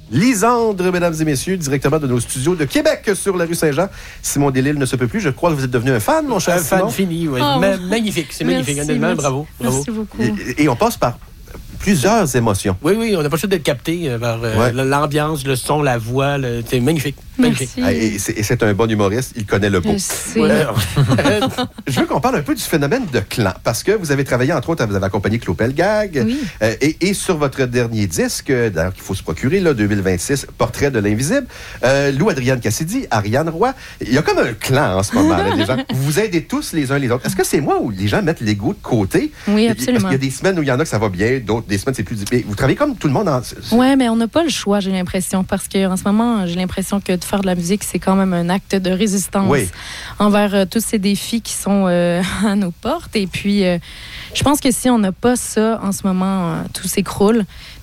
Lisandre, mesdames et messieurs, directement de nos studios de Québec sur la rue Saint-Jean. Simon Delisle ne se peut plus. Je crois que vous êtes devenu un fan, mon cher Simon. Un fan fini, oui. Magnifique, c'est magnifique. Honnêtement, bravo. Merci beaucoup. Et on passe par plusieurs émotions. Oui, on n'a pas le choix d'être capté par l'ambiance, le son, la voix. C'est magnifique. Magnifique. Et c'est un bon humoriste, il connaît le beau. Je veux qu'on parle un peu du phénomène de clan, parce que vous avez travaillé, entre autres, vous avez accompagné Claude Pelgag, et sur votre dernier disque, d'ailleurs qu'il faut se procurer, là, 2026, Portrait de l'invisible, Lou Adrienne Cassidy, Ariane Roy, il y a comme un clan en ce moment, là, des gens. Vous vous aidez tous les uns les autres. Est-ce que c'est moi où les gens mettent l'ego de côté? Oui, absolument. Parce qu'il y a des semaines où il y en a que ça va bien, d'autres, des semaines c'est plus difficile. Vous travaillez comme tout le monde. Oui, mais on n'a pas le choix, j'ai l'impression, parce qu'en ce moment, j'ai l'impression que de faire de la musique, c'est quand même un acte de résistance envers tous ces défis qui sont à nos portes. Et puis, je pense que si on n'a pas ça en ce moment, tout s'écroule.